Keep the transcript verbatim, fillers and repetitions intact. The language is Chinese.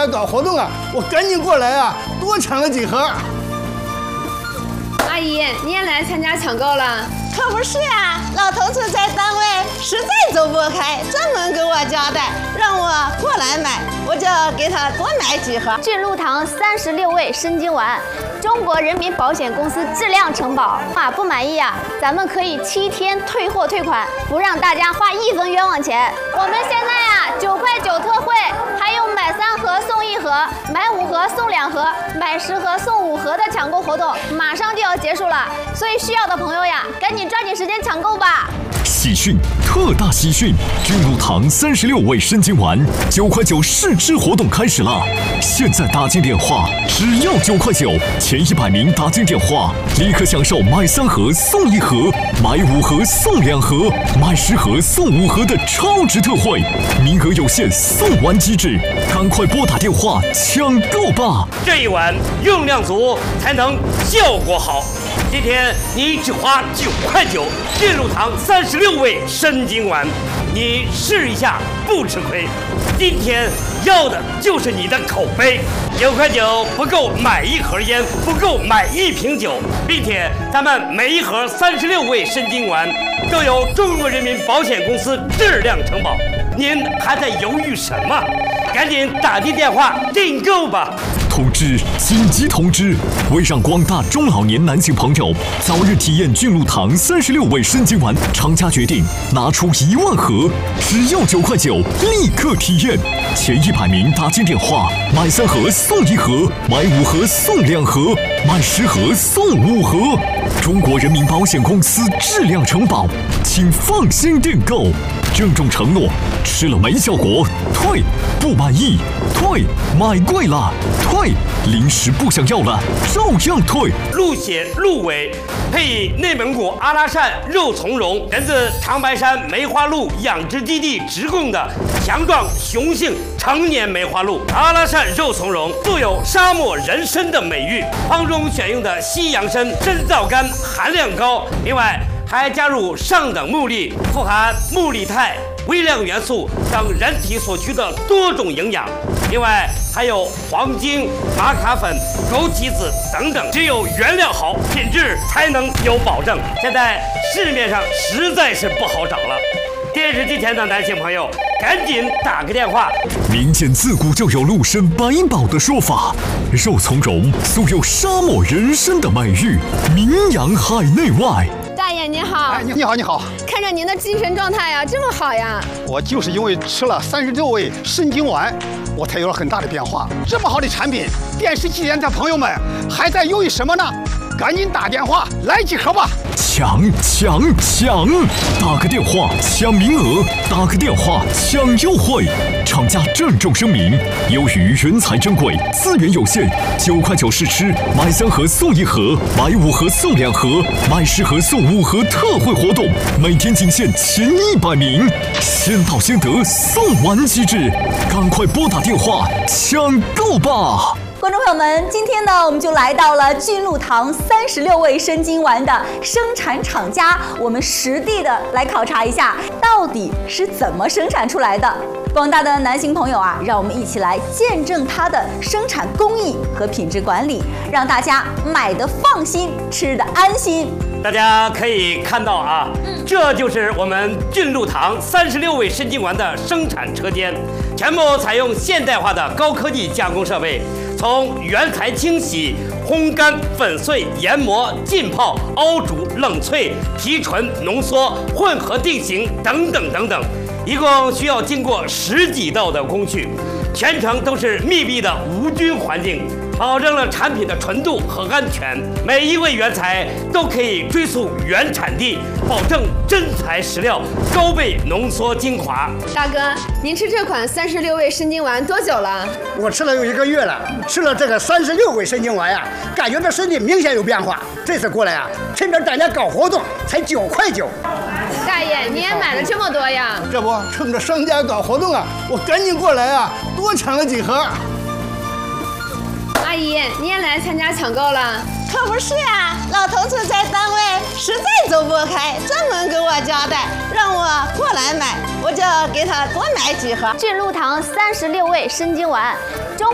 搞活动啊，我赶紧过来啊，多抢了几盒。 阿姨，你也来参加抢购了？ 可不是呀，老头子在单位实在走不开，专门给我交代，让我过来买，我就给他多买几盒。 俊禄堂三十六味生津丸，中国人民保险公司质量承保啊，不满意啊，咱们可以七天退货退款，不让大家花一分冤枉钱。我们现在呀，九块九特惠，还有买三盒送一盒，买五盒送两盒，买十盒送五盒的抢购活动，马上就要结束了，所以需要的朋友呀，赶紧抓紧时间抢购吧！ 喜讯，特大喜讯！俊禄堂三十六味生津丸九块九试吃活动开始了！现在打进电话，只要九块九，前一百名打进电话，立刻享受买三盒送一盒，买五盒送两盒，买十盒送五盒的超值特惠，名额有限，送完即止，赶快拨打电话抢购吧！ 这一碗用量足，才能效果好。今天你只花九块九，俊禄堂三十六味生津丸，你试一下不吃亏。今天要的就是你的口碑，九块九不够买一盒烟，不够买一瓶酒，并且咱们每一盒三十六味生津丸都由中国人民保险公司质量承保。您还在犹豫什么？赶紧打进电话订购吧！ 通知！紧急通知！为让广大中老年男性朋友早日体验俊禄堂三十六味生津丸，厂家决定拿出一万盒，只要九块九，立刻体验。前一百名打进电话，买三盒送一盒，买五盒送两盒，买十盒送五盒。中国人民保险公司质量承保，请放心订购。郑重承诺：吃了没效果，退；不满意，退；买贵了，退；零食不想要了，照样退。 鹿血、鹿尾，配以内蒙古阿拉善肉苁蓉，源自长白山梅花鹿养殖基地直供的强壮雄性成年梅花鹿。阿拉善肉苁蓉素有沙漠人参的美誉，方中选用的西洋参深皂苷含量高，另外还加入上等木粒，富含木力肽、微量元素等人体所需的多种营养。另外还有黄精、玛卡粉、枸杞子等等，只有原料好，品质才能有保证。现在市面上实在是不好找了。电视机前的男性朋友，赶紧打个电话。 民间自古就有鹿参百宝的说法，肉苁蓉素有沙漠人参的美誉，名扬海内外。 大爷您好， 哎，你好，你好。 看着您的精神状态呀，这么好呀！ 我就是因为吃了三十六味生津丸，我才有了很大的变化。这么好的产品，电视机前的朋友们还在犹豫什么呢？赶紧打电话来几盒吧！ 抢抢抢！打个电话抢名额，打个电话抢优惠。厂家郑重声明：由于人才珍贵，资源有限，九块九试吃，买三盒送一盒，买五盒送两盒，买十盒送五盒特惠活动，每天仅限前一百名，先到先得，送完即止，赶快拨打电话抢购吧！ 观众朋友们，今天呢，我们就来到了俊禄堂三十六味生津丸的生产厂家，我们实地的来考察一下，到底是怎么生产出来的。广大的男性朋友啊，让我们一起来见证它的生产工艺和品质管理，让大家买得放心，吃得安心。 大家可以看到啊，嗯、这就是我们俊禄堂三十六味生津丸的生产车间，全部采用现代化的高科技加工设备。从原材清洗、烘干、粉碎、研磨、浸泡、熬煮、冷萃、提纯、浓缩、混合定型等等等等，一共需要经过十几道的工序，全程都是密闭的无菌环境，保证了产品的纯度和安全。每一味原材都可以追溯原产地，保证真材实料，高倍浓缩精华。 大哥，您吃这款三十六味生津丸多久了？ 我吃了有一个月了，吃了这个三十六味生津丸呀，感觉这身体明显有变化。这次过来啊，趁着大家搞活动，才九块九。 大爷，你也买了这么多呀？ 这不，趁着商家搞活动啊，我赶紧过来啊，多抢了几盒。 阿姨，你也来参加抢购了？ 可不是呀，老头子在单位实在走不开，专门给我交代，让我过来买，我就给他多买几盒。 俊禄堂三十六味生津丸，中